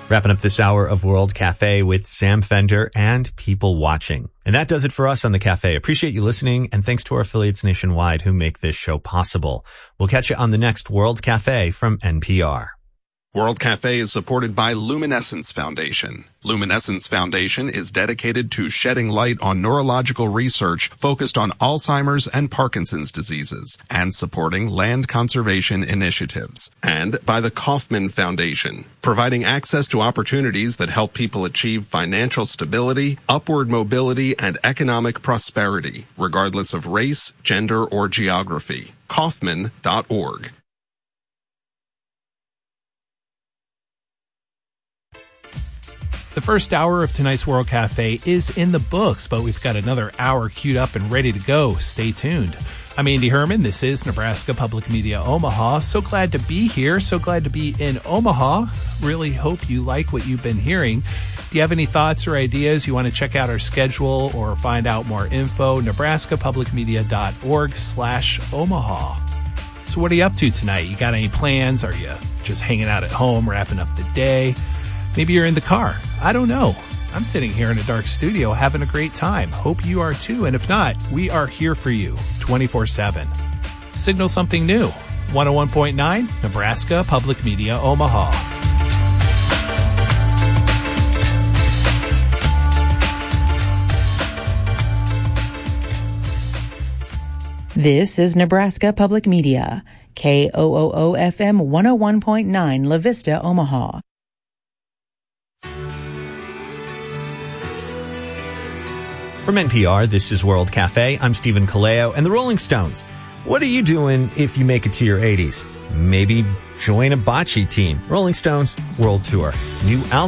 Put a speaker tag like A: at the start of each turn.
A: Wrapping up this hour of World Cafe with Sam Fender and people watching. And that does it for us on the Cafe. Appreciate you listening, and thanks to our affiliates nationwide who make this show possible. We'll catch you on the next World Cafe from NPR.
B: World Cafe is supported by Luminescence Foundation. Luminescence Foundation is dedicated to shedding light on neurological research focused on Alzheimer's and Parkinson's diseases and supporting land conservation initiatives. And by the Kauffman Foundation, providing access to opportunities that help people achieve financial stability, upward mobility, and economic prosperity, regardless of race, gender, or geography. Kauffman.org.
C: The first hour of tonight's World Cafe is in the books, but we've got another hour queued up and ready to go. Stay tuned. I'm Andy Herman. This is Nebraska Public Media Omaha. So glad to be here. So glad to be in Omaha. Really hope you like what you've been hearing. Do you have any thoughts or ideas? You want to check out our schedule or find out more info? nebraskapublicmedia.org/Omaha. So what are you up to tonight? You got any plans? Are you just hanging out at home, wrapping up the day? Maybe you're in the car. I don't know. I'm sitting here in a dark studio having a great time. Hope you are too. And if not, we are here for you 24/7. Signal something new. 101.9 Nebraska Public Media Omaha.
D: This is Nebraska Public Media. KOOO-FM 101.9 La Vista, Omaha.
A: From NPR, this is World Cafe. I'm Stephen Kaleo. And the Rolling Stones. What are you doing if you make it to your 80s? Maybe join a bocce team. Rolling Stones World Tour. New album.